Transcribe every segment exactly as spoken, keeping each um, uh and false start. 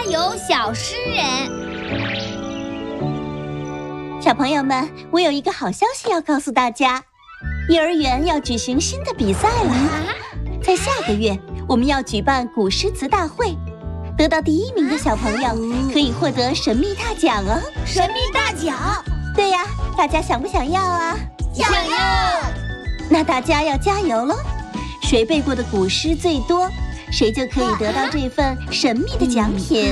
油小诗人。 小朋友们，我有一个好消息要告诉大家，幼儿园要举行新的比赛了。在下个月，我们要举办古诗词大会，得到第一名的小朋友可以获得神秘大奖哦。 神秘大奖？ 对呀，大家想不想要啊？ 想要。 那大家要加油喽！谁背过的古诗最多，谁就可以得到这份神秘的奖品。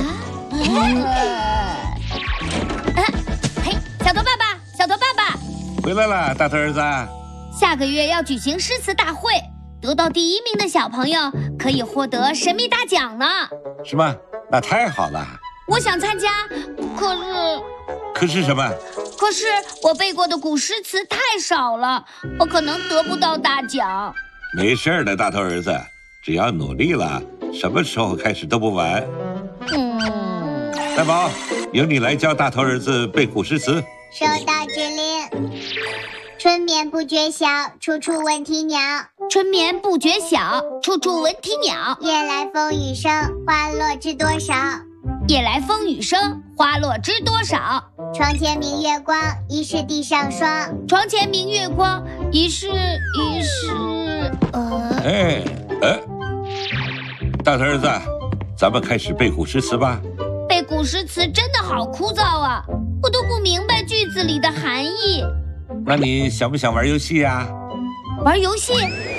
嘿，小头爸爸，小头爸爸， 回来了，大头儿子。 下个月要举行诗词大会，得到第一名的小朋友可以获得神秘大奖呢。 是吗？那太好了。 我想参加，可是…… 可是什么？ 可是我背过的古诗词太少了，我可能得不到大奖。 没事的，大头儿子，只要努力了，什么时候开始都不晚。 嗯， 大宝，由你来教大头儿子背古诗词。 收到指令。春眠不觉晓，处处闻啼鸟。 春眠不觉晓，处处闻啼鸟。 夜来风雨声，花落知多少。 夜来风雨声，花落知多少。 床前明月光，疑是地上霜。 床前明月光，疑是疑是呃。 哎哎，大头儿子，咱们开始背古诗词吧。 背古诗词真的好枯燥啊，我都不明白句子里的含义。 那你想不想玩游戏呀？ 玩游戏？